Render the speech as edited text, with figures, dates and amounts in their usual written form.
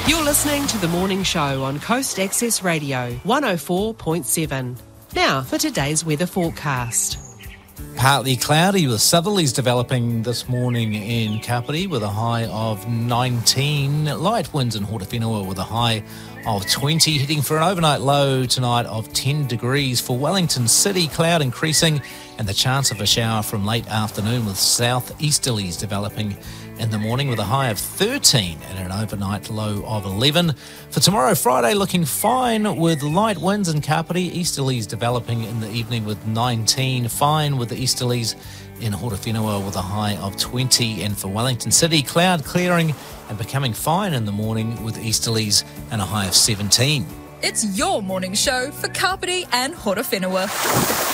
You're listening to The Morning Show on Coast Access Radio, 104.7. Now for today's weather forecast. Partly cloudy with southerlies developing this morning in Kapiti with a high of 19. Light winds in Hortowhenua with a high of 20. Heading for an overnight low tonight of 10 degrees. For Wellington City, cloud increasing and the chance of a shower from late afternoon with southeasterlies developing in the morning with a high of 13 and an overnight low of 11. For tomorrow, Friday, looking fine with light winds in Kapiti, easterlies developing in the evening with 19. Fine with the easterlies in Hortowhenua with a high of 20. And for Wellington City, cloud clearing and becoming fine in the morning with easterlies and a high of 17. It's your morning show for Kapiti and Hortowhenua.